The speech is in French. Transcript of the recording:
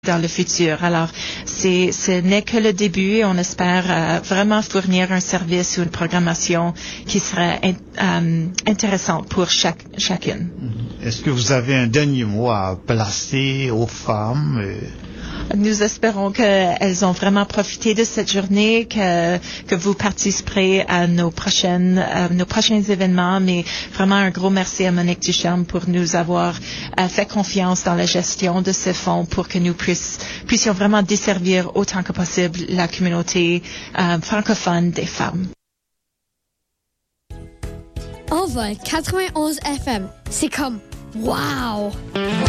dans le futur. Alors, ce n'est que le début et on espère vraiment fournir un service ou une programmation qui serait intéressante pour chacune. Est-ce que vous avez un dernier mot à placer aux femmes? Nous espérons qu'elles ont vraiment profité de cette journée, que vous participerez à nos prochains événements, mais vraiment un gros merci à Monique Ducharme pour nous avoir fait confiance dans la gestion de ce fonds pour que nous puissions vraiment desservir autant que possible la communauté francophone des femmes. Envol 91 FM, c'est comme wow!